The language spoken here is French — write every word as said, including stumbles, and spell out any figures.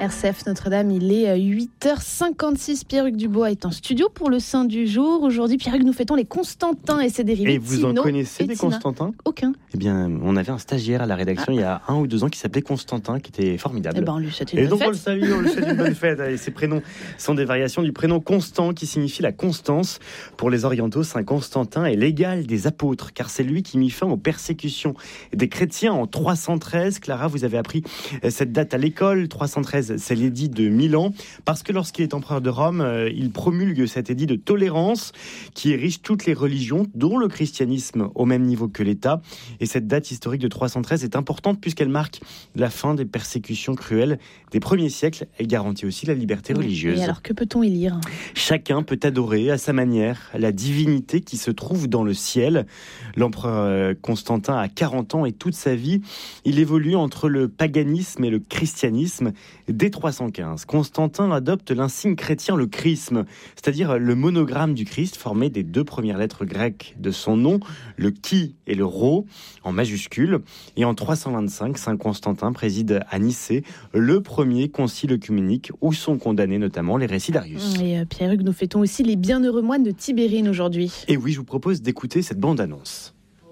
R C F Notre-Dame, il est huit heures cinquante-six. Pierre-Hugues Dubois est en studio pour le Saint du jour. Aujourd'hui, Pierre-Hugues, nous fêtons les Constantins et ses dérivés. Et vous en Tino connaissez et des Tina. Constantins ? Aucun. Eh bien, on avait un stagiaire à la rédaction ah. il y a un ou deux ans qui s'appelait Constantin, qui était formidable. Eh ben, on lui souhaite une et bonne donc fête. on le salue, on lui souhaite une bonne fête. Allez, ces prénoms sont des variations du prénom Constant, qui signifie la constance. Pour les orientaux, Saint Constantin est l'égal des apôtres, car c'est lui qui mit fin aux persécutions des chrétiens en trois cent treize. Clara, vous avez appris cette date à l'école. trois cent treize, c'est l'édit de Milan, parce que lorsqu'il est empereur de Rome, il promulgue cet édit de tolérance qui érige toutes les religions, dont le christianisme, au même niveau que l'État. Et cette date historique de trois cent treize est importante puisqu'elle marque la fin des persécutions cruelles des premiers siècles. Elle garantit aussi la liberté religieuse. Et alors, que peut-on y lire ? Chacun peut adorer à sa manière la divinité qui se trouve dans le ciel. L'empereur Constantin a quarante ans et toute sa vie, il évolue entre le paganisme et le christianisme. Dès trois cent quinze, Constantin adopte l'insigne chrétien, le chrisme, c'est-à-dire le monogramme du Christ formé des deux premières lettres grecques de son nom, le chi et le rho, en majuscule. Et en trois cent vingt-cinq, Saint Constantin préside à Nicée le premier concile œcuménique où sont condamnés notamment les récits d'Arius. Et euh, Pierre-Hugues, nous fêtons aussi les bienheureux moines de Tibérine aujourd'hui. Et oui, je vous propose d'écouter cette bande-annonce.